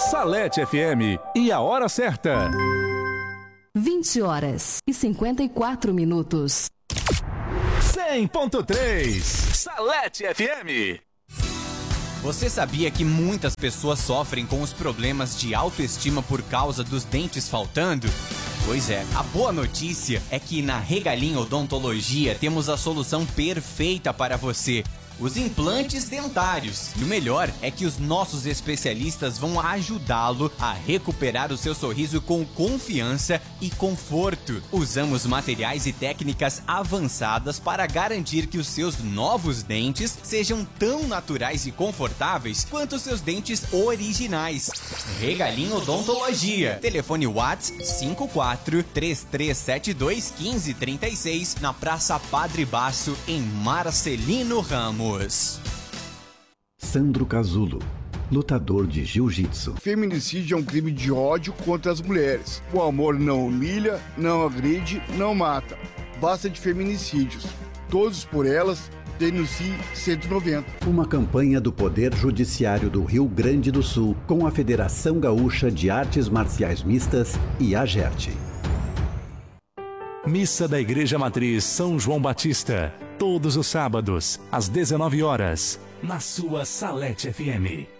Salete FM e a hora certa. 20h54. 100.3 Salete FM. Você sabia que muitas pessoas sofrem com os problemas de autoestima por causa dos dentes faltando? Pois é, a boa notícia é que na Regalim Odontologia temos a solução perfeita para você. Os implantes dentários. E o melhor é que os nossos especialistas vão ajudá-lo a recuperar o seu sorriso com confiança e conforto. Usamos materiais e técnicas avançadas para garantir que os seus novos dentes sejam tão naturais e confortáveis quanto os seus dentes originais. Regalim Odontologia. Telefone WhatsApp 54-3372-1536 na Praça Padre Baço, em Marcelino Ramos. Sandro Casulo, lutador de jiu-jitsu. Feminicídio é um crime de ódio contra as mulheres. O amor não humilha, não agride, não mata. Basta de feminicídios. Todos por elas, denuncie 190. Uma campanha do Poder Judiciário do Rio Grande do Sul com a Federação Gaúcha de Artes Marciais Mistas e a GERT. Missa da Igreja Matriz São João Batista. Todos os sábados, às 19 horas, na sua Salete FM.